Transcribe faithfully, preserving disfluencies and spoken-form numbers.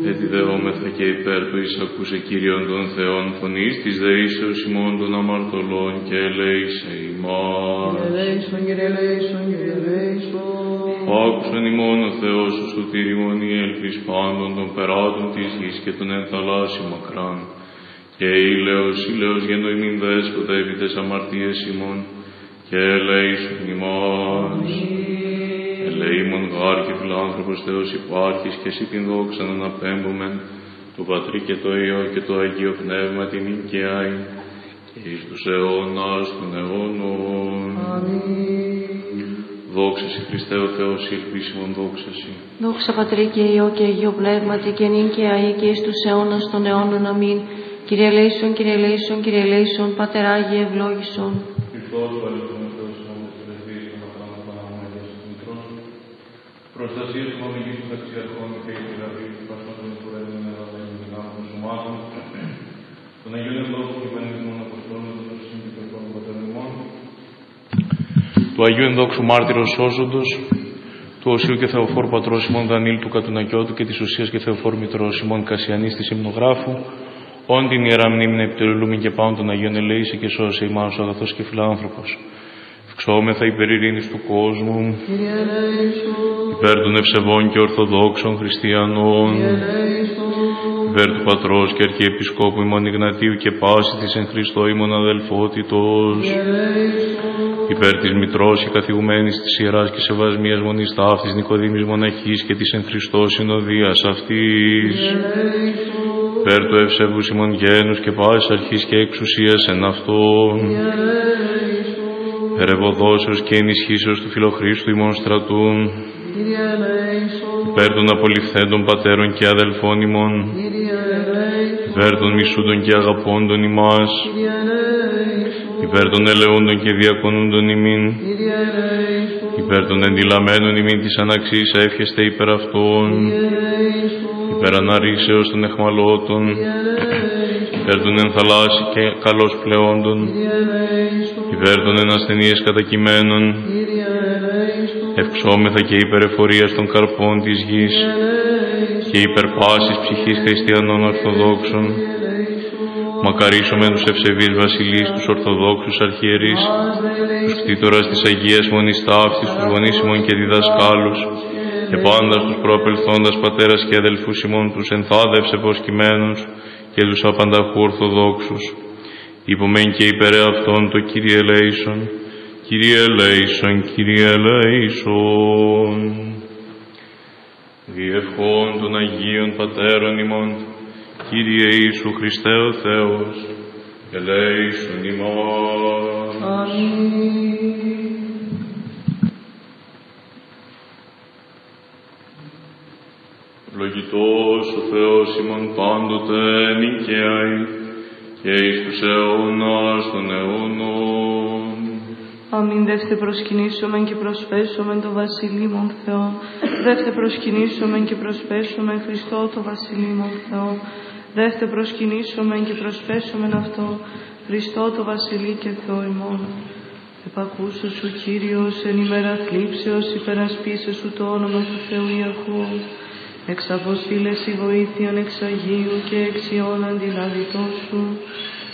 Ετιδεόμεθα και υπέρ του εισακούσε Κύριον των Θεών φωνής της δεήσεως ημών των αμαρτωλών και ελέησε ημάς. Κύριε ελέησον, Κύριε ελέησον, Κύριε ελέησον. Άκουσον ημών ο Θεός ο σωτήριμον η έλπις πάντων των περάτων της γης και των ενθαλάσσιων μακράν. Και ηλέος, ηλέος γενοημήν δέσποτα επί τες αμαρτίες ημών και ελέησον ημάς. Ελεήμων γάρ και φιλάνθρωπος Θεός υπάρχεις και εσύ την δόξα να αναπέμπομεν το Πατρί και το Υιό και το Αγίο Πνεύμα την οικιάη και εις τους αιώνας των αιώνων. Αμήν. Δόξα Συ Χριστέ ο Θεός η ελπίσιμον δόξα Συ. Δόξα Πατρί και Υιό και Αγίο Πνεύματι και νυν και αεί και εις τους αιώνας των αιώνων. Αμήν. Κύριε ελέησον, Κύριε ελέησον, Κύριε ελέησον, Πάτερ Άγιε ευλόγησον. Χριστός ο αληθινός Θεός ημών και ελευθερής των μακράν Παναγωγίας του Μητρός, προστασίας του Μαμηγής του Ταξιαρχών και η Πυραβή του Πασμάτων του Ρέδων Εδαμένων Δυνάμων των Σωμάτων, των Αγίων Ενδόχων και Πανεπιστήμων Αποστόλων των Ρωσίων και των Πατέρων ημών, του Αγίου Ενδόξου Μάρτυρος Σώζοντος, του Οσίου και Θεοφόρου Πατρός ημών Δανίλ του Κατουνακιώτου και της Οσίας και Θεοφόρου Μητρός ημών Κασιανής της Υμνογράφου, όν την Ιερά Μνήμη επιτελούμε και πάνω των Αγίων ελέησε και σώσε ημάς ο αγαθός και φιλάνθρωπος. Ευξόμεθα υπέρ ειρήνης του κόσμου, Κύριε ελέησον. υπέρ των ευσεβών και ορθοδόξων χριστιανών, Κύριε ελέησον. υπέρ του Πατρός και Αρχιεπισκόπου ημών Ιγνατίου και πάση της εν Χριστώ ημών αδελφότητος, Κύριε ελέησον. υπέρ της Μητρός και καθηγουμένης της Ιεράς και Σεβασμίας Μονής Ταύτης Νικοδήμης Μοναχής και της εν Χριστώ συνοδείας αυτής, υπέρ του ευσεβούς ημών γένους και πάσης αρχής και εξουσίας εν αυτόν, υπέρ ευωδόσεως και ενισχύσεως του Φιλοχρίστου ημών στρατούν, υπέρ των απολυφθέντων πατέρων και αδελφών ημών, υπέρ των μισούντων και αγαπώντων ημάς, υπέρ των ελεούντων και διακονούντων ημίν, υπέρ των εντυλαμένων ημίν της αναξής εύχεστε υπέρ αυτών, υπέρ αναρρήσεως των εχμαλώτων, υπέρ των ενθαλάσσι και καλώς πλεόντων, υπέρ των ενασθενείες κατακειμένων, ευξόμεθα και υπέρ εφορίας των καρπών της γης και υπέρ πάσης ψυχής χριστιανών ορθοδόξων, μακαρίσομεν τους ευσεβείς βασιλείς, τους ορθοδόξους αρχιερείς, τους κτήτορας της Αγίας Μονής Ταύτης, τους γονείς ημών και διδασκάλους, και πάντα τους προαπελθόντας πατέρας και αδελφούς ημών, τους ενθάδευσε προσκειμένους και τους απανταχού ορθοδόξους. Υπομεν και υπέρ αυτών το Κύριε ελέησον, Κύριε ελέησον, Κύριε ελέησον. Διευχών των Αγίων Πατέρων ημών, Κύριε Ιησού Χριστέ ο Θεός, ελέησον ημάς. Αμήν. Ευλογητός ο Θεός ημών πάντοτε νικαίοι και εις τους αιώνας των αιώνων. Αμήν. Δεύτε προσκυνήσομεν και προσφέσομεν το βασιλείμον Θεό. Δεύτε προσκυνήσομεν και προσφέσομεν Χριστό το βασιλείμον Θεό. Δεύτε προσκυνήσομεν και προσφέσομεν αυτό Χριστό το βασιλεί και Θεό ημών. Επακούσου σου Κύριος εν ημέρα θλίψεως, υπερασπίσε σου το όνομα του Θεού Ιακώβ. Εξ αποστήλες η βοήθειαν εξ Αγίου και εξ Ιών αντιλαβητός σου.